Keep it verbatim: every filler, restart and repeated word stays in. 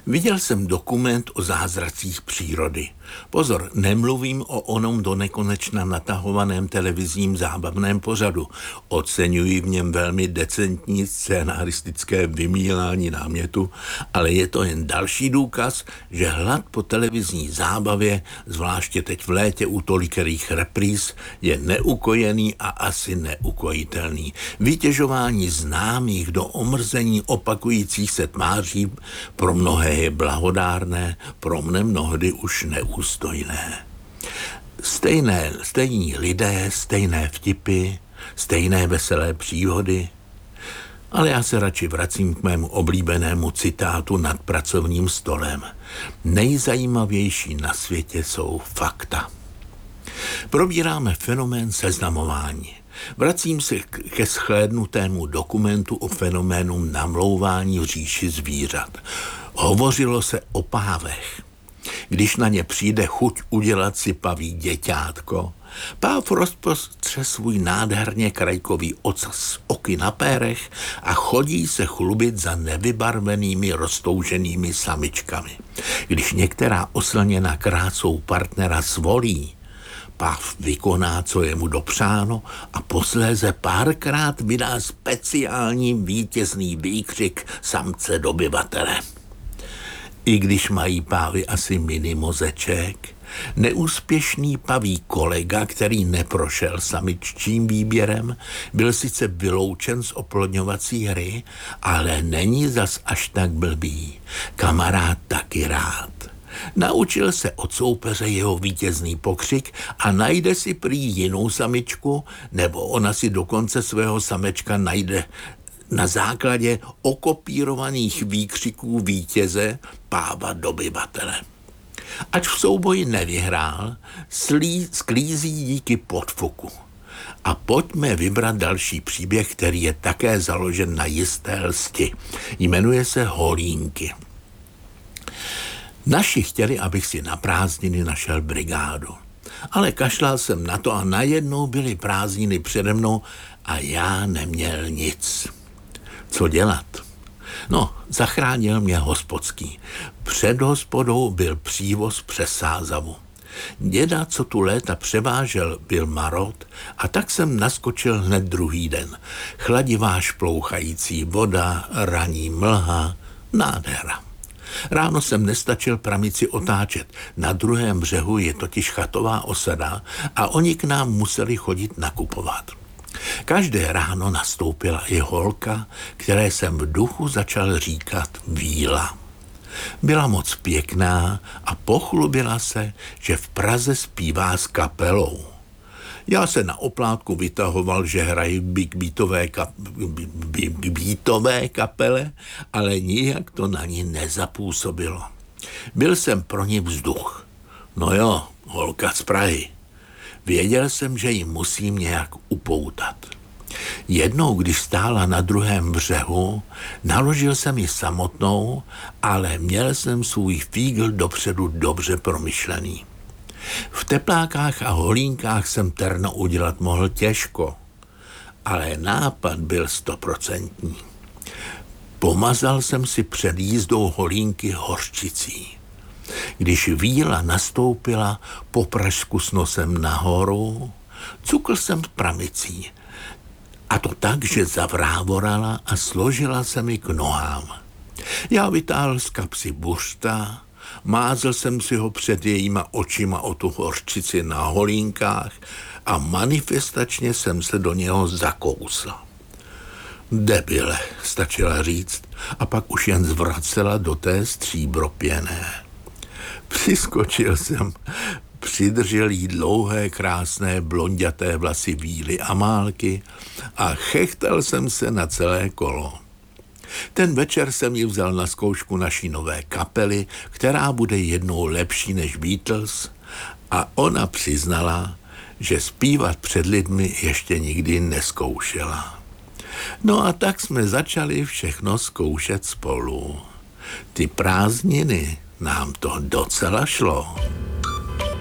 Viděl jsem dokument o zázracích přírody. Pozor, nemluvím o onom do nekonečna natahovaném televizním zábavném pořadu. Oceňuji v něm velmi decentní scénaristické vymílání námětu, ale je to jen další důkaz, že hlad po televizní zábavě, zvláště teď v létě u tolikerých repríz, je neukojený a asi neukojitelný. Vytěžování známých do omrzení opakujících se tváří pro mnohé je blahodárné, pro mne mnohdy už neústojné. Stejné, stejní lidé, stejné vtipy, stejné veselé příhody, ale já se radši vracím k mému oblíbenému citátu nad pracovním stolem. Nejzajímavější na světě jsou fakta. Probíráme fenomén seznamování. Vracím se ke shlédnutému dokumentu o fenoménu namlouvání v říši zvířat. Hovořilo se o pávech. Když na ně přijde chuť udělat si paví děťátko, páv rozprostře svůj nádherně krajkový ocas oky na pérech a chodí se chlubit za nevybarvenými roztouženými samičkami. Když některá oslněná krásou partnera svolí, páv vykoná, co je mu dopřáno a posléze párkrát vydá speciální vítězný výkřik samce dobyvatele. I když mají pávy asi mini mozeček, neúspěšný paví kolega, který neprošel samiččím výběrem, byl sice vyloučen z oplodňovací hry, ale není zas až tak blbý. Kamarád taky rád. Naučil se od soupeře jeho vítězný pokřik a najde si prý jinou samičku, nebo ona si dokonce svého samečka najde na základě okopírovaných výkřiků vítěze páva dobyvatele. Ač v souboji nevyhrál, slí, sklízí díky podfuku. A pojďme vybrat další příběh, který je také založen na jisté lsti. Jmenuje se Holínky. Naši chtěli, abych si na prázdniny našel brigádu. Ale kašlal jsem na to a najednou byly prázdniny přede mnou a já neměl nic. Co dělat? No, zachránil mě hospodský. Před hospodou byl přívoz přes Sázavu. Děda, co tu léta převážel, byl marot a tak jsem naskočil hned druhý den. Chladivá šplouchající voda, ranní mlha, nádhera. Ráno jsem nestačil pramici otáčet. Na druhém břehu je totiž chatová osada a oni k nám museli chodit nakupovat. Každé ráno nastoupila i holka, které jsem v duchu začal říkat Víla. Byla moc pěkná a pochlubila se, že v Praze zpívá s kapelou. Já se na oplátku vytahoval, že hrají big beatové, kap, big beatové kapele, ale nijak to na ní nezapůsobilo. Byl jsem pro ní vzduch. No jo, holka z Prahy. Věděl jsem, že ji musím nějak upoutat. Jednou, když stála na druhém břehu, naložil jsem ji samotnou, ale měl jsem svůj fígl dopředu dobře promyšlený. V teplákách a holínkách jsem terno udělat mohl těžko, ale nápad byl stoprocentní. Pomazal jsem si před jízdou holínky hořčicí. Když Víla nastoupila po pražsku s nosem nahoru, cukl jsem pramicí. A to tak, že zavrávorala a složila se mi k nohám. Já vytáhl z kapsy buřta, mázl jsem si ho před jejíma očima o tu hořčici na holínkách a manifestačně jsem se do něho zakousl. Debile, stačila říct, a pak už jen zvracela do té stříbropěné. Přiskočil jsem, přidržel jí dlouhé, krásné, blonďaté vlasy Víly Amálky a chechtal jsem se na celé kolo. Ten večer jsem ji vzal na zkoušku naší nové kapely, která bude jednou lepší než Beatles, a ona přiznala, že zpívat před lidmi ještě nikdy neskoušela. No a tak jsme začali všechno zkoušet spolu. Ty prázdniny nám to docela šlo.